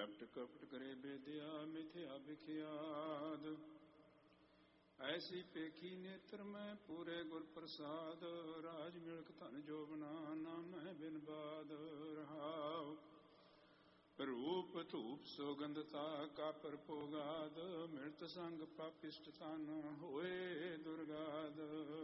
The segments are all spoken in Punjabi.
लपट कपट करे बेदिया मिथ्या विख्यात। ऐसी पेखी नेत्र में पूरे गुर प्रसाद, राज मिल्क धन जोबना नाम बिन बाद रहाव। रूप धूप सौगंधता का परपोगाद, मृत संग पापिष्टता न होए दुर्गाद।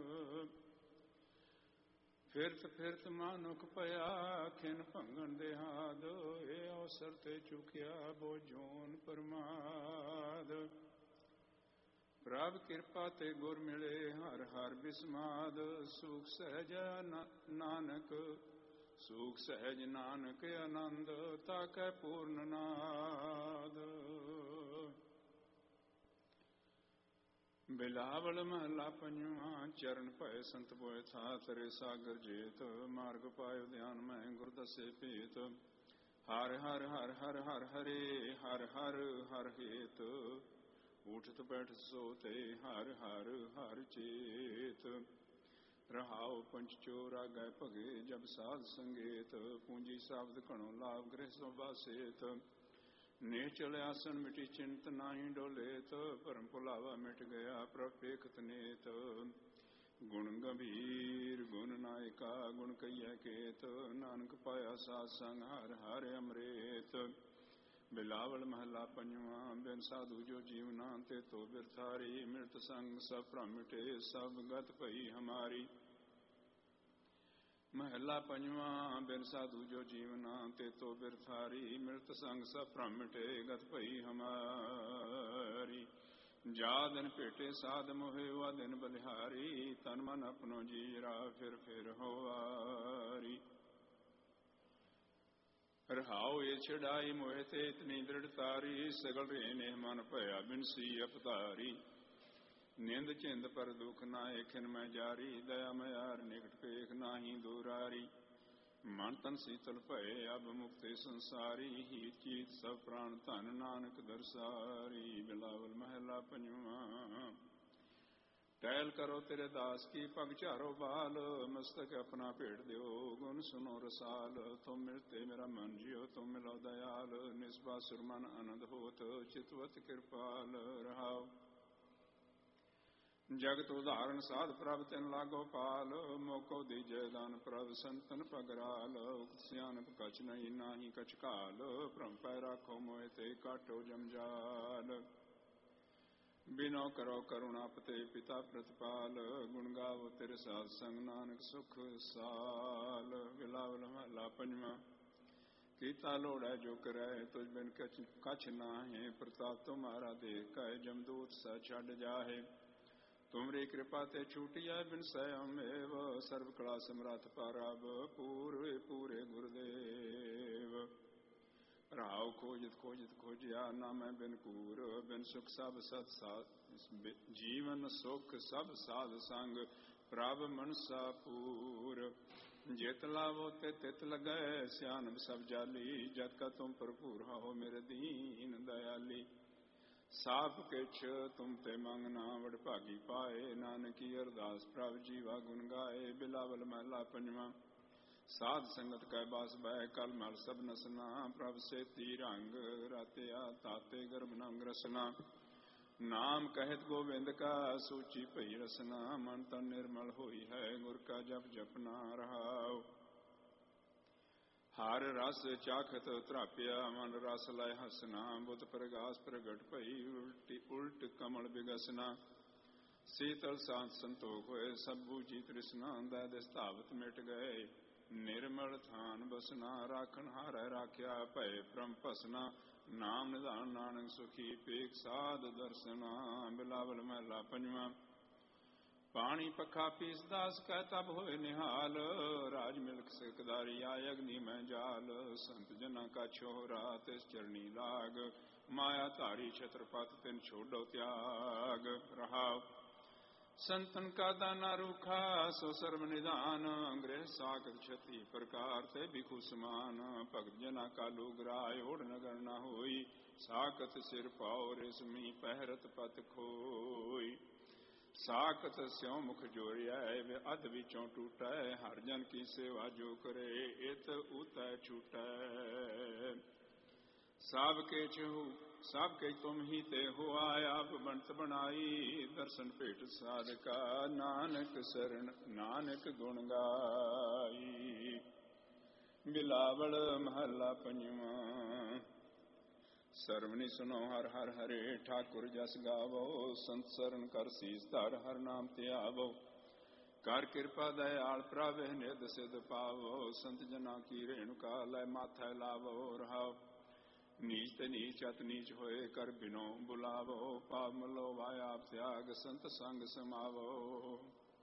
फिरत फिरत मानुख पया खिन भंगन देहाद, ए अवसर ते चुकिया बोझोन परमाद। प्रभ कृपा ते गुर मिले हर हर बिस्माद, सुख सहज नानक सुख सहज नानक आनंद, ताकै पूर्ण नाद। बिलावल महला पंजवा। चरण भय संत बोए था तरे सागर जेत, मार्ग पायो ध्यान में गुर दसे पेत। हर हर हर हर हर हरे हर हर हर हेत, उठत बैठत सोते हर हर हर चेत। रहाओ पंच चोर आगै भगे जब साध संगेत, पूंजी साबद कणो लाभ गृह सोबासेत। ने चले आसन मिटी चिंत नाही डोलेत, परम भुलावा मिट गया प्रभ पेखत नेत। गुण गंभीर गुण नायका गुण कहिए केत, नानक पाया साध संग हर हर अमृत। बिलावल महला पंजवा। बिन साधु जो जीवना ते तो बिरथारी, मृत संग सब भ्रम मिटे सब गत भई हमारी। महला पंजवा। बिन साधु जो जीवना ते तो बिरथारी, मृत संग सब भ्रम मिटे गत भई हमारी। जा दिन पेटे साध मोहे वा दिन बलिहारी, तन मन अपनो जीरा फिर होवारी। रहाओ ये छड़ाई मोहे ते इतनी दृढ़तारी, सगल रे नेह मन भया बिनसी अपतारी। निंद चिंद पर दुख नाए खिन मैं जारी, दया मयार निकट पेख नाही दूरारी। मन तन शीतल भये अब मुक्ति संसारी, ही चीत सब प्राण धन नानक दरसारी। बिलावल महला पंजवा। टहल करो तेरे दास की पग चारो बाल, मस्तक अपना भेट दियो गुण सुनो रसाल। तुम मिलते मेरा मन जियो तुम मिलो दयाल, निस्बासुर मन आनंद होत चितवत कृपाल। रहाओ जगत उदाहरण साध प्रभ तिन लागो पाल, मोको दीजय दान प्रभ संतन पगराल। उक्त सियानप कछ नहीं नाही कछ काल, भ्रम पै राखो मोहि ते काटो जमजाल। बिनो करो करुणा पते पिता प्रतिपाल, गुण गावो तेरे साध संग नानक सुख साल। बिलावल महला पंजवा। कीता लोड़ा जो करे तुझ बिन कछ नाहे, प्रताप तुम्हारा देख कह जमदूत सा छड़ जाहे। तुमरी कृपा ते छूटिया बिन स्वयं एव, सर्व कला समर्थ पाराब पूरे पूरे गुरुदेव। रहाओ खोजत खोजत खोजिया ना मैं बिन कूर, बिन सुख सब सत साध जीवन सुख सब साध संग प्रभ मनसा पूर। जित लावो ते तित लगै सियान सब जाली, जत का तुम भरपूर हो मेरे दीन दयाली। साप किछ तुम ते मंगना वड भागी पाए, नानकी अरदास प्रभ जीवा गुण गाए। बिलावल महला पंजवा। साध संगत कै बास बह कल मल सब नसना, प्रभ सेती रंग रातिया ताते गर्भ नंग रसना। नाम कहत गोविंद का सूची भई रसना, मन तन निर्मल होई है गुर का जप जपना। रहाओ हर रस चाखत त्रापिया मन रस लय हसना, बुत प्रगास प्रगट भई उल्ट कमल बिगसना। शीतल शांत संतोख होए सब बूझी तृष्णा, दय दिस धावत मिट गए निर्मल थान बसना। राखन हार राख्या भय प्रम पसना, नाम निधान नानक सुखी पेख साध दर्शना। बिलावल महला पंजवा। पानी पखा पीस दास कह तब होए निहाल, राज मिल्क सिकदारी आय अग्नि में जाल। संत जना का छोरा तिस चरणी लाग, माया तारी छत्रपत तिन छोड़ो त्याग। रहाओ संतन का दाना रूखा सो सर्व निदान, गृह साकत क्षति प्रकार ते भिखु समान। भगत जना का लूगराय ओढ़ नगर न होई, साकत सिर पाओ रेशमी पहरत पत खोई। साकत स्यों मुख जोरिया वे अध विचों टूटै, हर जन की सेवा जो करे इत उतै छूटै। ਸਭ ਕੇ ਚਹੂ ਸਭ ਕੇ ਤੁਮ ਹੀ ਤੇ ਹੋਆ, ਆਪ ਬਣਤ ਬਣਾਈ ਦਰਸ਼ਨ ਭੇਟ ਸਾਧਕਾ, ਨਾਨਕ ਸਰਣ ਨਾਨਕ ਗੁਣ ਗਾਈ। ਬਿਲਾਵਲ ਮਹੱਲਾ ਪੰਜਵਾਂ। ਸਰਵਣੀ ਸੁਨੋ ਹਰ ਹਰ ਹਰੇ, ਠਾਕੁਰ ਜਸ ਗਾਵੋ, ਸੰਤ ਸਰਨ ਕਰ ਸੀਸ ਧਰ, ਹਰ ਨਾਮ ਧਿਆਵੋ। ਕਰ ਕਿਰਪਾ ਦਇਆਲ ਪ੍ਰਭ ਨਿਧ ਸਿਧ ਪਾਵੋ, ਸੰਤ ਜਨਾ ਕੀ ਰੇਣੁਕਾ ਲੈ ਮਾਥੈ ਲਾਵੋ। ਰਹਾਉ ਨੀਚ ਤੇ ਨੀਚ ਅਤ ਨੀਚ ਹੋਏ, ਕਰ ਬਿਨੋ ਬੁਲਾਵੋ। ਪਾਪ ਮਲੋ ਵਾਯਾਪ ਤਿਆਗ, ਸੰਤ ਸੰਗ ਸਮਾਵੋ।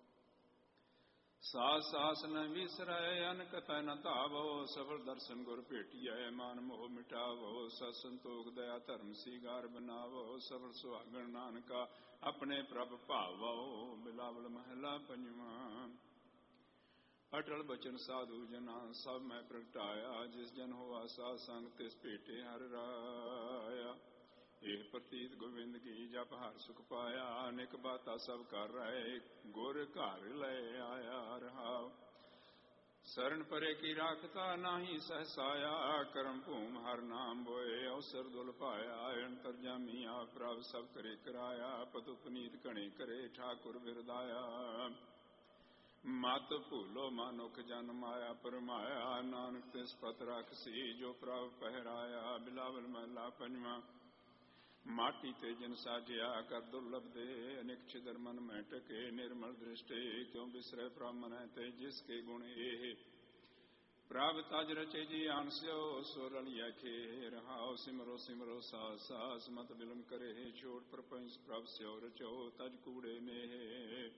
ਸਾਸ ਸਾਸ ਨ ਵਿਸਰੈ, ਅਨਕ ਤੈ ਨ ਧਾਵੋ। ਸਫਲ ਦਰਸ਼ਨ ਗੁਰ ਭੇਟੀਐ, ਮਨ ਮੋਹ ਮਿਟਾਵੋ। ਸਤ ਸੰਤੋਖ ਦਇਆ ਧਰਮ ਸੀਗਾਰ ਬਨਾਵੋ। ਸਫਲ ਸੁਹਾਗਣ ਨਾਨਕਾ, ਆਪਣੇ ਪ੍ਰਭ ਭਾਵੋ। ਬਿਲਾਵਲ ਮਹਲਾ ਪੰਜਵਾਂ। ਅਟਲ ਬਚਨ ਸਾਧੂ ਜਨਾ, ਸਭ ਮੈਂ ਪ੍ਰਗਟਾਇਆ। ਜਿਸ ਜਨ ਹੋਆ ਸਾਧ ਸੰਗ, ਤਿਸ ਭੇਟੇ ਹਰਿ ਰਾਇਆ। ਇਹ ਪ੍ਰਤੀਤ ਗੋਬਿੰਦ ਕੀ, ਜਪ ਹਰ ਸੁਖ ਪਾਇਆ। ਅਨੇਕ ਬਾਤਾ ਸਭ ਕਰ ਰਹੇ, ਗੁਰ ਘਰ ਲੈ ਆਇਆ। ਰਹਾਉ ਸਰਨ ਪਰੇ ਕੀ ਰਾਖਤਾ, ਨਾਹੀ ਸਹਸਾਇਆ। ਕਰਮ ਭੂਮ ਹਰ ਨਾਮ ਬੋਏ, ਅਵਸਰ ਦੁਲ ਪਾਇਆ। ਅੰਤਰ ਜਾਮੀ ਆਪ ਪ੍ਰਭ, ਸਭ ਕਰੇ ਕਰਾਇਆ। ਪਤੁ ਪੁਨੀਤ ਘਣੇ ਕਰੇ, ਠਾਕੁਰ ਬਿਰਦਾਇਆ। ਮਤ ਭੂਲੋ ਮਾਨੁਖ ਜਨ ਮਾਇਆ ਪਰਮਾਇਆ। ਨਾਨਕ ਤਿਸ ਪਤ ਰਖਸੀ, ਜੋ ਪ੍ਰਭ ਪਹਿਰਾਇਆ। ਬਿਲਾਵਲ ਮਹਲਾ ਪੰਜਵਾਂ। ਮਾਟੀ ਤੇ ਜਨ ਸਾਜਿਆ, ਕਰ ਦੁਰਲਭ ਦੇ। ਅਨੇਕ ਛਿਦਰ ਮਨ ਮੈਂ ਟਕੇ, ਨਿਰਮਲ ਦ੍ਰਿਸ਼ਟੇ। ਕਿਉ ਬਿਸਰੈ ਪ੍ਰਭ ਮਨੈ ਤੇ, ਜਿਸ ਕੇ ਗੁਣ ਇਹ। ਪ੍ਰਭ ਤਜ ਰਚੇ ਜੀ ਆਨਸਿਓ, ਸੋ ਰਲਿਆ ਖੇ। ਰਹਾਉ ਸਿਮਰੋ ਸਿਮਰੋ ਸਾਸ ਸਾਸ, ਮਤ ਬਿਲਮ ਕਰੇ। ਛੋੜ ਪ੍ਰਪੰਚ ਪ੍ਰਭ ਸਿਓ ਰਚੋ, ਤਜ ਕੂੜੇ ਨੇਹ।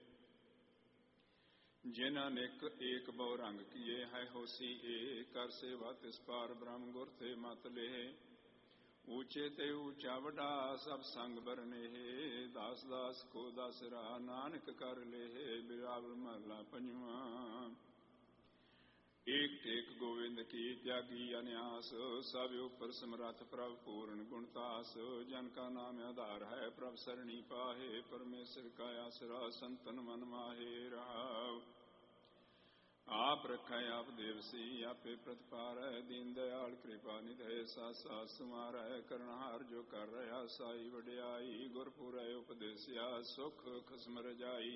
ਜਿਨ ਅਨੇਕ ਏਕ ਬਹੁ ਰੰਗ ਕੀਏ, ਹੈ ਹੋਸੀ ਏ। ਕਰ ਸੇਵਾ ਤਿਸ ਪਾਰ ਬ੍ਰਹਮ, ਗੁਰ ਤੇ ਮਤ ਲੇ। ਊਚੇ ਤੇ ਊਚਾ ਵਡਾ, ਸਭ ਸੰਗ ਬਰਨੇ। ਦਾਸ ਦਾਸ ਕੋ ਦਾਸਰਾ, ਨਾਨਕ ਕਰ ਲੇ। ਬਿਲਾਵਲ ਮਹਲਾ ਪੰਜਵਾਂ। ਏਕ ਟੇਕ ਗੋਵਿੰਦ ਕੀ, ਤਿਆਗੀ ਅਨਿਆਸ। ਸਭ ਉਪਰ ਸਮਰੱਥ ਪ੍ਰਭ, ਪੂਰਨ ਗੁਣਤਾਸ। ਜਨ ਕਾ ਨਾਮ ਆਧਾਰ ਹੈ, ਪ੍ਰਭ ਸਰਣੀ ਪਾਹੇ। ਪਰਮੇਸ਼ਰ ਕਾ ਆਸਰਾ, ਸੰਤਨ ਮਨ ਮਾਹੇ। ਰਹਾਉ ਆਪ ਰਖੈ ਆਪ ਦੇਵਸੀ, ਆਪੇ ਪ੍ਰਤਪਾਰੈ। ਦੀਨ ਦਇਆਲ ਕਿਰਪਾ ਨਿਧੈ, ਸਾਸ ਸਾਸ ਤੁਮਾਰੈ। ਕਰਨਹਾਰ ਜੋ ਕਰ ਰਹਾ, ਸਾਈ ਵਡਿਆਈ। ਗੁਰਪੁਰੈ ਉਪਦੇਸਿਆ, ਸੁਖ ਖਸਮ ਰਜਾਈ।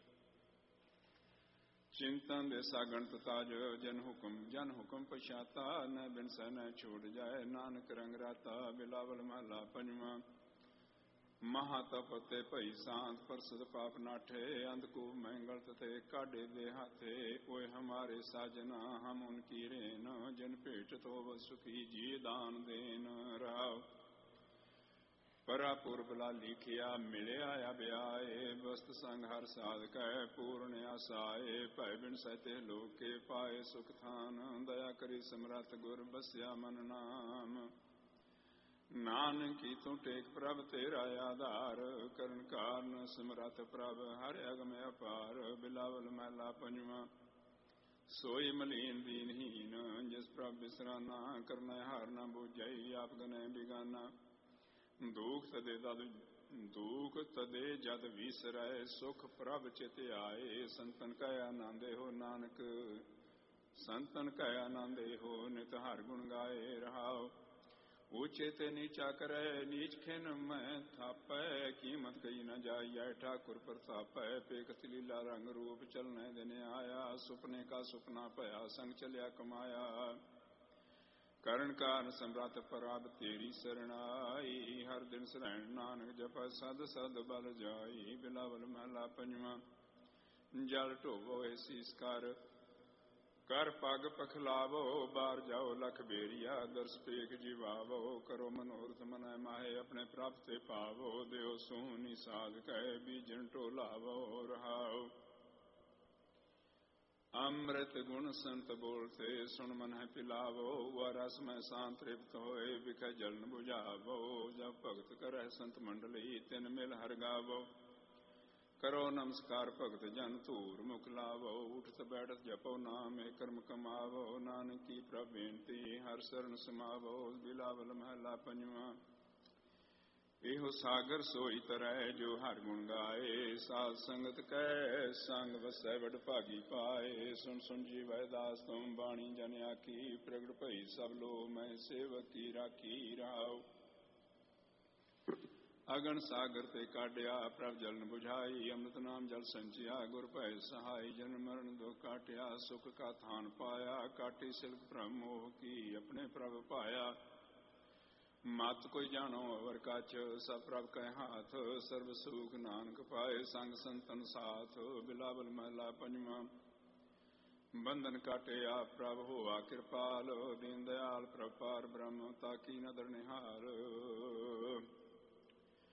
ਚਿੰਤਨ ਦੇ ਸਾਗਣਤ ਤਾਜ, ਜਨ ਹੁਕਮ ਪਛਾਤਾ। ਨ ਬਿਨਸੈ ਨ ਛੋੜ ਜਾਏ, ਨਾਨਕ ਰੰਗ ਰਾਤਾ। ਬਿਲਾਵਲ ਮਹਲਾ ਪੰਜਵਾਂ। ਮਹਾ ਤਪ ਤੇ ਭਈ ਸਾਂਤ, ਪਰਸਦ ਪਾਪ ਨਾਠੇ। ਅੰਧਕੂਪ ਮੰਗਲਤ ਤੇ, ਕਾਢੇ ਦੇ ਹਾਥੇ। ਓਏ ਹਮਾਰੇ ਸਾਜਨਾ, ਹਮ ਉਨਕੀ ਰੇਨ। ਜਿਨ ਭੇਟ ਤੋ ਸੁਖੀ, ਜੀ ਦਾਨ ਦੇਨ। ਰਾਵ ਪਰਾ ਪੁਰਬ ਲਾ ਲਿਖਿਆ, ਮਿਲਿਆ ਅਭਿਆਏ। ਬਸਤ ਸੰਗ ਹਰ ਸਾਧਕੈ, ਪੂਰਨ ਆਸਾਏ। ਭੈ ਬਿਨਸੈ ਤੇ ਲੋਕੇ, ਪਾਏ ਸੁਖ ਥਾਨ। ਦਇਆ ਕਰੀ ਸਮਰੱਥ ਗੁਰ, ਬਸਿਆ ਮਨ ਨਾਮ। ਨਾਨਕੀ ਤੂੰ ਟੇਕ ਪ੍ਰਭ, ਤੇਰਾ ਆਧਾਰ। ਕਰਨ ਕਾਰਨ ਸਿਮਰਤ ਪ੍ਰਭ, ਹਰਿ ਅਗਮ ਅਪਾਰ। ਬਿਲਾਵਲ ਮਹਲਾ ਪੰਜਵਾਂ। ਸੋਈ ਮਲੀਨ ਦੀਨਹੀਨ, ਜਿਸ ਪ੍ਰਭ ਬਿਸਰਾਨਾ। ਕਰਨਾ ਹਾਰ ਨਾ ਬੂਝਈ, ਆਪ ਗਨੈ ਬਿਗਾਨਾ। ਦੁਖ ਤਦੇ ਜਦ ਵਿਸਰੈ, ਸੁਖ ਪ੍ਰਭ ਚਿਤ ਆਏ। ਸੰਤਨ ਕੈ ਆਨੰਦੇ ਹੋ, ਨਾਨਕ ਸੰਤਨ ਕੈ ਆਨੰਦੇ ਹੋ। ਨਿਤ ਹਰ ਗੁਣ ਗਾਏ। ਰਹਾਉ ਊਚੇ ਤੇ ਨੀਚਾ ਕਰੈ, ਨੀਚ ਖਿਨ ਮੈਂ ਥਾਪੈ। ਕੀਮਤ ਕਹੀ ਨ ਜਾਈਐ, ਠਾਕੁਰ ਪ੍ਰਤਾਪੈ। ਪੇਖਤ ਲੀਲਾ ਰੰਗ ਰੂਪ, ਚਲਨੈ ਦਿਨ ਆਇਆ। ਸੁਪਨੇ ਕਾ ਸੁਪਨਾ ਭਇਆ, ਸੰਗ ਚਲਿਆ ਕਮਾਇਆ। ਕਰਨ ਕਾਰਨ ਸਮਰੱਥ ਪ੍ਰਭ, ਤੇਰੀ ਸਰਣਾਈ। ਹਰ ਦਿਨ ਸਰੈਣ ਨਾਨਕ ਜਪੈ, ਸਦ ਸਦ ਬਲ ਜਾਈ। ਬਿਲਾਵਲ ਮਹਲਾ ਪੰਜਵਾਂ। ਜਲ ਢੋਵੋ ਏ ਸੀਸ ਕਰ ਪੱਗ ਪਖਲਾਵੋ। ਬਾਹਰ ਜਾਓ ਲਖ ਬੇਰੀਆ, ਦਰਸ ਪੇਖ ਜਿਵਾਵੋ। ਕਰੋ ਮਨੋਰਥ ਮਨੈ ਮਾਹੇ, ਆਪਣੇ ਪ੍ਰਭ ਤੇ ਪਾਵੋ। ਦਿਓ ਸੂਨੀ ਸਾਧਕੈ, ਬੀਜਨ ਢੋਲਾਵੋ। ਰਹਾਉ ਅੰਮ੍ਰਿਤ ਗੁਣ ਸੰਤ ਬੋਲਤੇ, ਸੁਣ ਮਨ ਹੈ ਪਿਲਾਵੋ। ਵਾ ਰਸ ਮੈਂ ਸਾਂ ਤ੍ਰਿਪਤ ਹੋਏ, ਵਿਖੈ ਜਲਨ ਬੁਝਾਵੋ। ਜਬ ਭਗਤ ਕਰੈ ਸੰਤ ਮੰਡਲੀ, ਤਿਨ ਮਿਲ ਹਰਿ ਗਾਵੋ। ਕਰੋ ਨਮਸਕਾਰ ਭਗਤ ਜਨ, ਧੂਰ ਮੁਖ ਲਾਵੋ। ਉਠਤ ਬੈਠਤ ਜਪੋ ਨਾਮ, ਏ ਕਰਮ ਕਮਾਵੋ। ਨਾਨਕੀ ਪ੍ਰਭ ਬੇਨਤੀ, ਹਰ ਸਰਨ ਸਮਾਵੋ। ਬਿਲਾਵਲ ਮਹਲਾ ਪੰਜਵਾਂ। ਇਹੋ ਸਾਗਰ ਸੋਈ ਤਰੈ ਜੋ ਹਰਿ ਗੁਣ ਗਾਏ। ਸਾਧ ਸੰਗਤ ਕੈ ਸੰਗ ਵਸੈ ਵਡ ਭਾਗੀ ਪਾਏ। ਸੁਣ ਸੁਣ ਜੀਵੈ ਦਾਸ ਤੁਮ ਬਾਣੀ ਜਨ ਆਖੀ। ਪ੍ਰਗਟ ਭਈ ਸਭ ਲੋ ਮੈਂ ਸੇਵਕ ਕੀ ਰਾਖੀ। ਰਾਉ ਅਗਨ ਸਾਗਰ ਤੇ ਕਾਢਿਆ ਪ੍ਰਭ ਜਲਨ ਬੁਝਾਈ। ਅੰਮ੍ਰਿਤ ਨਾਮ ਜਲ ਸੰਚਿਆ ਗੁਰ ਭੈ ਸਹਾਈ। ਜਨਮ ਮਰਨ ਦੁਖ ਕਾਟਿਆ ਸੁਖ ਕਾ ਥਾਨ ਪਾਇਆ। ਕਾਟੀ ਸਿਲਕ ਭ੍ਰਮ ਮੋਹ ਕੀ ਆਪਣੇ ਪ੍ਰਭ ਪਾਇਆ। ਮਤ ਕੋਈ ਜਾਣੋ ਅਵਰ ਕਛ ਸਭ ਪ੍ਰਭ ਕੈ ਹਾਥ। ਸਰਬ ਸੁਖ ਨਾਨਕ ਪਾਏ ਸੰਗ ਸੰਤਨ ਸਾਥ। ਬਿਲਾਵਲ ਮਹਲਾ ਪੰਜਵਾਂ। ਬੰਧਨ ਕਾਟਿਆ ਪ੍ਰਭ ਹੋਆ ਕਿਰਪਾਲ। ਦੀਨ ਦਿਆਲ ਪ੍ਰਭ ਪਾਰ ਬ੍ਰਹਮ ਤਾਕੀ ਨਦਰ ਨਿਹਾਲ।